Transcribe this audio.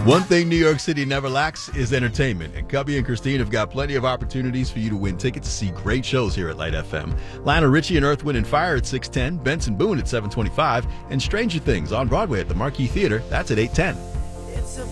One thing New York City never lacks is entertainment, and Cubby and Christine have got plenty of opportunities for you to win tickets to see great shows here at Light FM. Lionel Richie and Earth, Wind & Fire at 6:10, Benson Boone at 7:25, and Stranger Things on Broadway at the Marquis Theater, that's at 8:10.